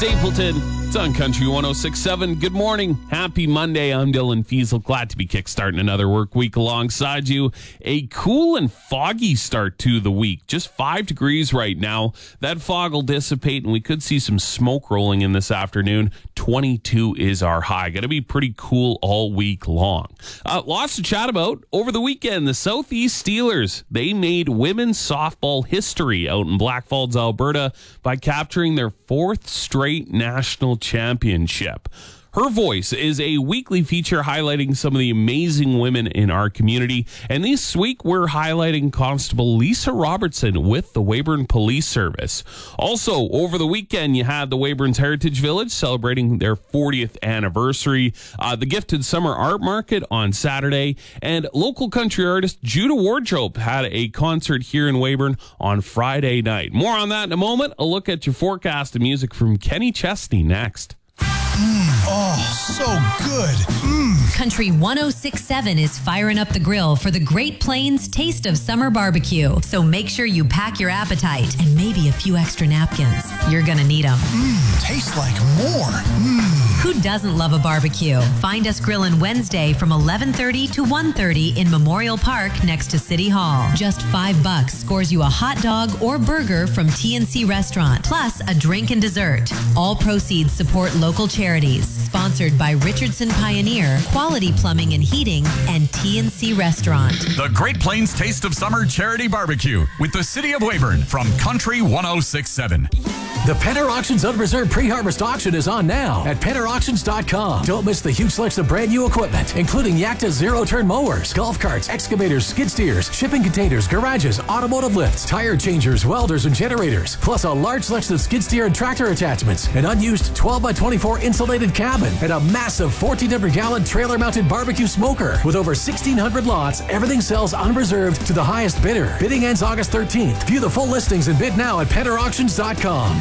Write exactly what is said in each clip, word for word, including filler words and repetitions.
Stapleton. It's on Country one oh six point seven. Good morning. Happy Monday. I'm Dylan Fiesel. Glad to be kickstarting another work week alongside you. A cool and foggy start to the week. Just five degrees right now. That fog will dissipate and we could see some smoke rolling in this afternoon. twenty-two is our high. Going to be pretty cool all week long. Uh, lots to chat about. Over the weekend, the Southeast Steelers, they made women's softball history out in Blackfalds, Alberta by capturing their fourth straight national championship. Her Voice is a weekly feature highlighting some of the amazing women in our community. And this week, we're highlighting Constable Lisa Robertson with the Weyburn Police Service. Also, over the weekend, you had the Weyburn's Heritage Village celebrating their fortieth anniversary. Uh, the Gifted Summer Art Market on Saturday. And local country artist Judah Wardrobe had a concert here in Weyburn on Friday night. More on that in a moment. A look at your forecast and music from Kenny Chesney next. Mm, oh, so good. Mm. Country one oh six point seven is firing up the grill for the Great Plains Taste of Summer Barbecue. So make sure you pack your appetite and maybe a few extra napkins. You're going to need them. Mmm, tastes like more. Mmm. Who doesn't love a barbecue? Find us grilling Wednesday from eleven thirty to one thirty in Memorial Park next to City Hall. Just five bucks scores you a hot dog or burger from T N C Restaurant, plus a drink and dessert. All proceeds support local charities. Sponsored by Richardson Pioneer, Quality Plumbing and Heating, and T N C Restaurant. The Great Plains Taste of Summer Charity Barbecue with the City of Weyburn from Country one oh six point seven. The Penner Auctions Unreserved Pre-Harvest Auction is on now at penner auctions dot com. Don't miss the huge selection of brand new equipment, including Yakta zero-turn mowers, golf carts, excavators, skid steers, shipping containers, garages, automotive lifts, tire changers, welders, and generators, plus a large selection of skid steer and tractor attachments, an unused twelve by twenty-four insulated cabin, and a massive fourteen hundred gallon trailer-mounted barbecue smoker. With over sixteen hundred lots, everything sells unreserved to the highest bidder. Bidding ends August thirteenth. View the full listings and bid now at penner auctions dot com.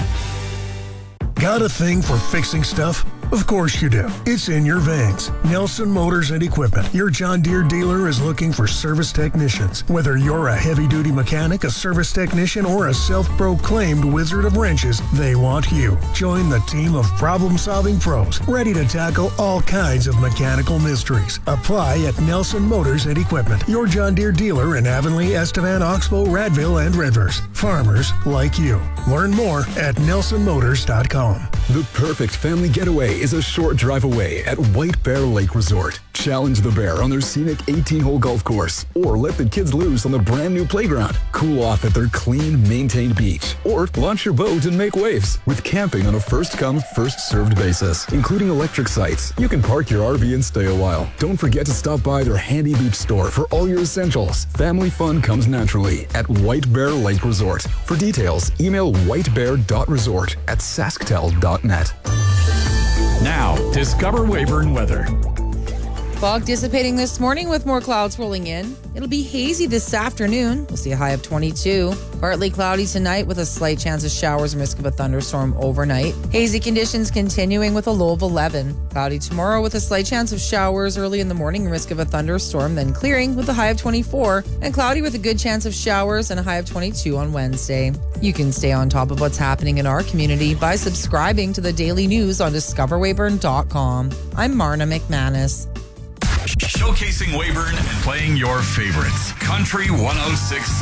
Got a thing for fixing stuff? Of course you do. It's in your veins. Nelson Motors and Equipment, your John Deere dealer, is looking for service technicians. Whether you're a heavy-duty mechanic, a service technician, or a self-proclaimed wizard of wrenches, they want you. Join the team of problem-solving pros, ready to tackle all kinds of mechanical mysteries. Apply at Nelson Motors and Equipment, your John Deere dealer in Avonlea, Estevan, Oxbow, Radville, and Redverse. Farmers like you. Learn more at nelson motors dot com. The perfect family getaway is a short drive away at White Bear Lake Resort. Challenge the bear on their scenic eighteen-hole golf course, or let the kids loose on the brand new playground. Cool off at their clean, maintained beach, or launch your boat and make waves with camping on a first-come, first-served basis, including electric sites. You can park your R V and stay a while. Don't forget to stop by their Handy Beach store for all your essentials. Family fun comes naturally at White Bear Lake Resort. For details, email whitebear dot resort at sasktel dot net. Now, discover Weyburn weather. Fog dissipating this morning with more clouds rolling in. It'll be hazy this afternoon. We'll see a high of twenty-two. Partly cloudy tonight with a slight chance of showers and risk of a thunderstorm overnight. Hazy conditions continuing with a low of eleven. Cloudy tomorrow with a slight chance of showers early in the morning and risk of a thunderstorm, then clearing with a high of twenty-four. And cloudy with a good chance of showers and a high of twenty-two on Wednesday. You can stay on top of what's happening in our community by subscribing to the daily news on discover weyburn dot com. I'm Marna McManus. Showcasing Weyburn and playing your favorites. Country one oh six point